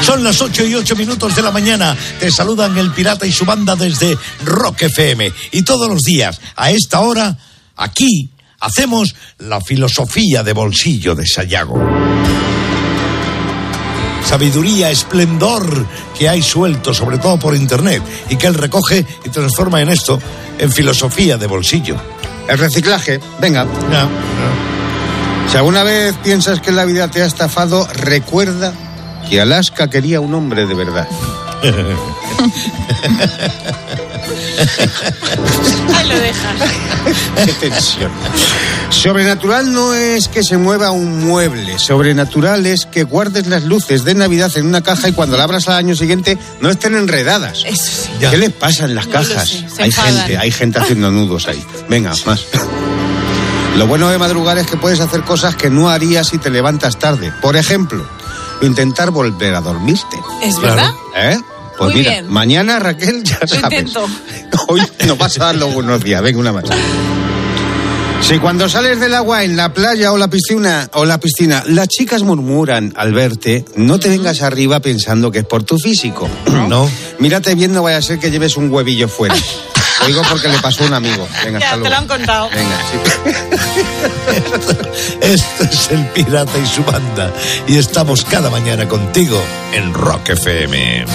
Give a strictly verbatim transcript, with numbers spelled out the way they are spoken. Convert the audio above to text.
Son las ocho y ocho minutos de la mañana. Te saludan el Pirata y su banda desde Rock F M. Y todos los días, a esta hora, aquí, hacemos la filosofía de bolsillo de Sayago. Sabiduría, esplendor que hay suelto, sobre todo por internet, y que él recoge y transforma en esto, en filosofía de bolsillo. El reciclaje, venga. No, no. Si alguna vez piensas que la vida te ha estafado, recuerda que Alaska quería un hombre de verdad. Ahí lo dejas. Qué tensión. Sobrenatural no es que se mueva un mueble. Sobrenatural es que guardes las luces de Navidad en una caja y cuando la abras al año siguiente no estén enredadas. Eso sí. ¿Qué les pasa en las No cajas? lo sé, se Hay enfadan. gente, hay gente haciendo nudos ahí. Venga, más. Lo bueno de madrugar es que puedes hacer cosas que no harías si te levantas tarde. Por ejemplo, intentar volver a dormirte. ¿Es verdad? ¿Eh? Pues Muy mira, bien. mañana, Raquel, ya Lo sabes. intento. Hoy nos vas a dar los buenos días. Venga, una más. Si cuando sales del agua en la playa o la piscina o la piscina, las chicas murmuran al verte, no te vengas arriba pensando que es por tu físico. No. Mírate bien, no vaya a ser que lleves un huevillo fuera. Lo digo porque le pasó a un amigo. Venga, Ya, hasta te luego. lo han contado. Venga, sí. Esto es el Pirata y su banda. Y estamos cada mañana contigo en Rock F M.